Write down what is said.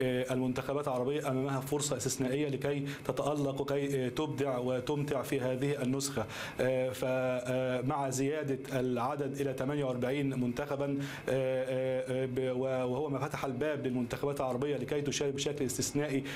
المنتخبات العربية أمامها فرصة استثنائية لكي تتألق وكي تبدع وتمتع في هذه النسخة. فمع زيادة العدد إلى 48 منتخبا، وهو ما فتح الباب للمنتخبات العربية لكي تشارك بشكل استثنائي